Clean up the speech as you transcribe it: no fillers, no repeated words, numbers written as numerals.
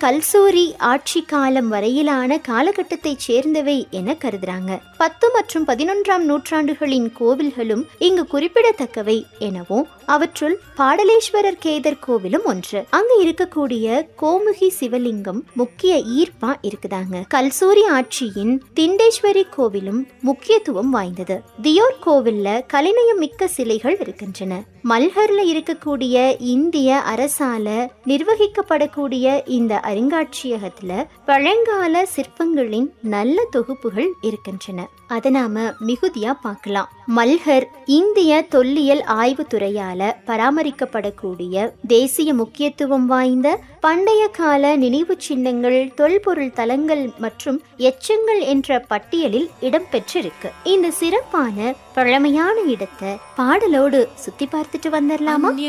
கல்சோரி ஆட்சி காலம் வரையிலான காலகட்டத்தை சேர்ந்தவை என கருதுறாங்க. 10 மற்றும் 11ஆம் நூற்றாண்டுகளின் கோவில்களும் இங்கு குறிப்பிடத்தக்கவை எனவும் அவற்றுள் பாடலேஸ்வரர் கேதர் கோவிலும் ஒன்று. அங்க இருக்கக்கூடிய கோமுகி சிவலிங்கம் முக்கிய ஈர்ப்பா இருக்குதாங்க. கல்சோரி ஆட்சியின் திண்டேஸ்வரி கோவிலும் முக்கியத்துவம் வாய்ந்தது. தியோர் கோவில்ல கலைநயம் மிக்க சிலைகள் இருக்கின்றன. மல்ஹர்ல இருக்கக்கூடிய இந்திய அரசால நிர்வகிக்கப்படக்கூடிய இந்த அருங்காட்சியகத்துல பழங்கால சிற்பங்களின் நல்ல தொகுப்புகள் இருக்கின்றன. அதை நாம மிகுதியா பார்க்கலாம். மல்ஹர் இந்திய தொல்லியல் ஆய்வு துறையால பராமரிக்கப்படக்கூடிய தேசிய முக்கியத்துவம் வாய்ந்த பண்டைய கால நினைவு சின்னங்கள், தொல்பொருள் தலங்கள் மற்றும் எச்சங்கள் என்ற பட்டியலில் இடம்பெற்றிருக்கு. இந்த சிறப்பான பழமையான இடத்தை பாடலோடு சுத்தி பார்த்துட்டு வந்துடலாமா?